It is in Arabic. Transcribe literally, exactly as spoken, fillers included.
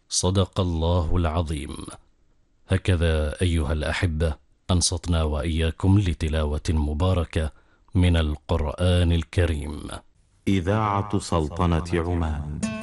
صدق الله العظيم. هكذا أيها الأحبة أنصتنا وإياكم لتلاوة مباركة من القرآن الكريم. إذاعة سلطنة عمان.